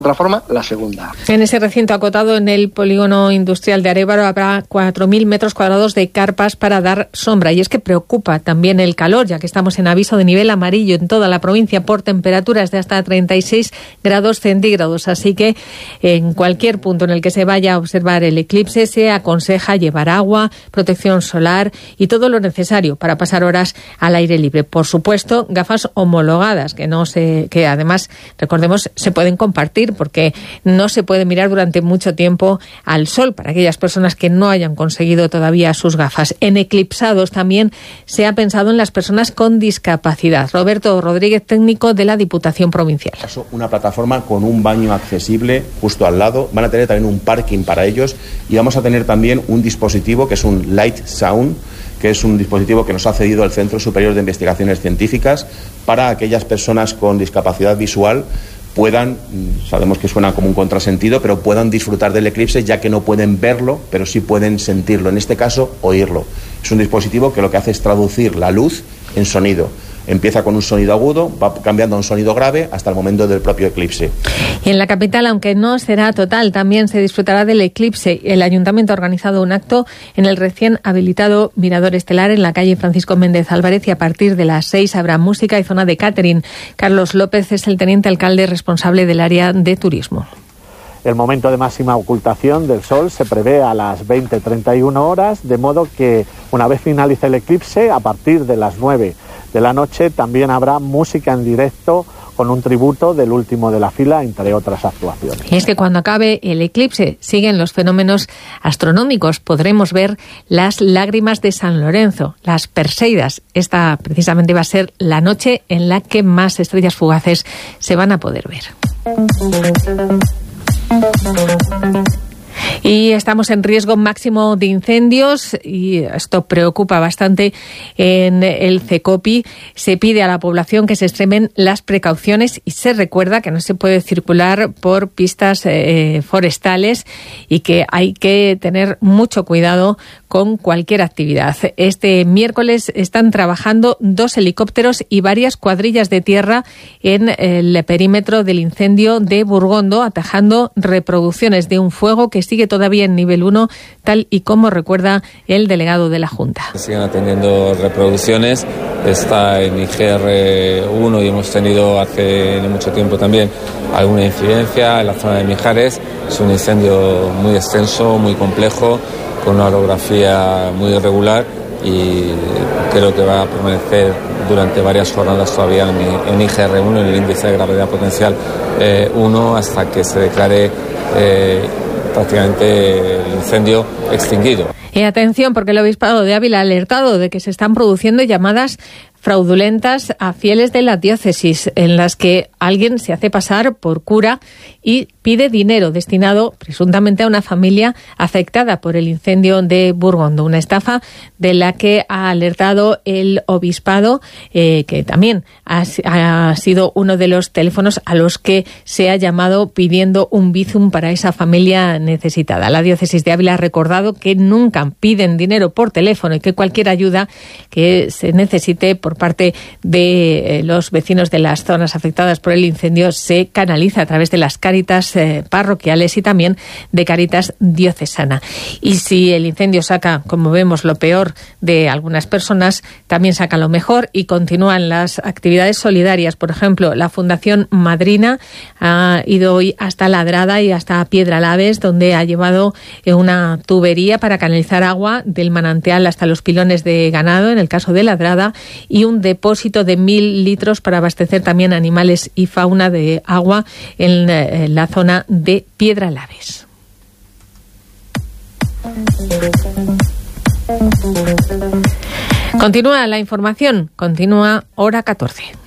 otra forma, la segunda. En ese recinto acotado en el polígono industrial de Arévaro habrá 4.000 metros cuadrados de carpas para dar sombra. Y es que preocupa también el calor, ya que estamos en aviso de nivel amarillo en toda la provincia por temperaturas de hasta 36 grados centígrados. Así que en cualquier punto en el que se vaya a observar el eclipse se aconseja llevar agua, protección solar y todo lo necesario para pasar horas al aire libre. Por supuesto, gafas homologadas, que además, recordemos, se pueden compartir, porque no se puede mirar durante mucho tiempo al sol para aquellas personas que no hayan conseguido todavía sus gafas. En eclipsados también se ha pensado en las personas con discapacidad. Roberto Rodríguez, técnico de la Diputación Provincial. Una plataforma con un baño accesible justo al lado. Van a tener también un parking para ellos y vamos a tener también un dispositivo que es un Light Sound, que es un dispositivo que nos ha cedido el Centro Superior de Investigaciones Científicas para aquellas personas con discapacidad visual puedan, sabemos que suena como un contrasentido, pero puedan disfrutar del eclipse, ya que no pueden verlo, pero sí pueden sentirlo, en este caso, oírlo. Es un dispositivo que lo que hace es traducir la luz en sonido. Empieza con un sonido agudo, va cambiando a un sonido grave hasta el momento del propio eclipse. Y en la capital, aunque no será total, también se disfrutará del eclipse. El Ayuntamiento ha organizado un acto en el recién habilitado Mirador Estelar en la calle Francisco Méndez Álvarez y a partir de las 6 habrá música y zona de catering. Carlos López es el teniente alcalde responsable del área de turismo. El momento de máxima ocultación del sol se prevé a las 20:31 horas, de modo que una vez finalice el eclipse, a partir de las 9 de la noche, también habrá música en directo con un tributo del último de la fila, entre otras actuaciones. Y es que cuando acabe el eclipse siguen los fenómenos astronómicos. Podremos ver las lágrimas de San Lorenzo, las Perseidas. Esta precisamente va a ser la noche en la que más estrellas fugaces se van a poder ver. Y estamos en riesgo máximo de incendios y esto preocupa bastante en el CECOPI. Se pide a la población que se extremen las precauciones y se recuerda que no se puede circular por pistas forestales y que hay que tener mucho cuidado con cualquier actividad. Este miércoles están trabajando 2 helicópteros y varias cuadrillas de tierra en el perímetro del incendio de Burgondo, atajando reproducciones de un fuego que sigue todavía en nivel 1, tal y como recuerda el delegado de la Junta. Siguen atendiendo reproducciones, está en IGR1 y hemos tenido hace mucho tiempo también alguna incidencia en la zona de Mijares. Es un incendio muy extenso, muy complejo, con una orografía muy irregular y creo que va a permanecer durante varias jornadas todavía en IGR1, en el índice de gravedad potencial 1, hasta que se declare prácticamente el incendio extinguido. Y atención, porque el Obispado de Ávila ha alertado de que se están produciendo llamadas fraudulentas a fieles de la diócesis, en las que alguien se hace pasar por cura y pide dinero destinado presuntamente a una familia afectada por el incendio de Burgondo. Una estafa de la que ha alertado el Obispado, que también ha sido uno de los teléfonos a los que se ha llamado pidiendo un bizum para esa familia necesitada. La diócesis de Ávila ha recordado que nunca piden dinero por teléfono y que cualquier ayuda que se necesite por parte de los vecinos de las zonas afectadas por el incendio se canaliza a través de las Cáritas parroquiales y también de Cáritas diocesana. Y si el incendio saca, como vemos, lo peor de algunas personas, también saca lo mejor y continúan las actividades solidarias. Por ejemplo, la Fundación Madrina ha ido hoy hasta Ladrada y hasta Piedralaves, donde ha llevado una tubería para canalizar agua del manantial hasta los pilones de ganado, en el caso de Ladrada, y un depósito de 1.000 litros para abastecer también animales y fauna de agua en la zona de Piedralaves. Continúa la información, continúa Hora 14.